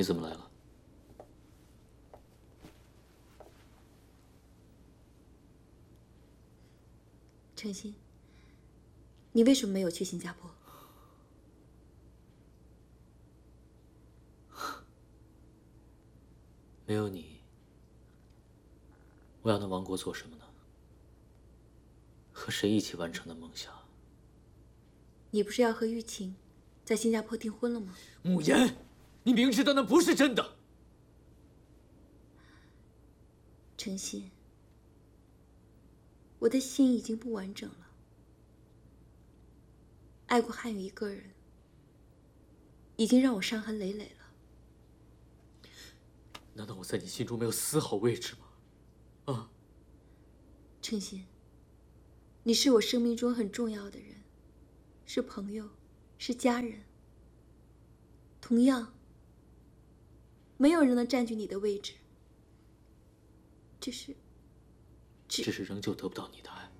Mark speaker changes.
Speaker 1: 你怎么来了？
Speaker 2: 程心，你为什么没有去新加坡？
Speaker 1: 没有你，我要那王国做什么呢？和谁一起完成的梦想？
Speaker 2: 你不是要和玉琴在新加坡订婚了吗？
Speaker 1: 慕言，你明知道那不是真的。
Speaker 2: 程心，我的心已经不完整了。爱过汉语一个人，已经让我伤痕累累了。
Speaker 1: 难道我在你心中没有丝毫位置吗？啊，
Speaker 2: 程心，你是我生命中很重要的人，是朋友，是家人。同样，没有人能占据你的位置。只是
Speaker 1: 仍旧得不到你的爱。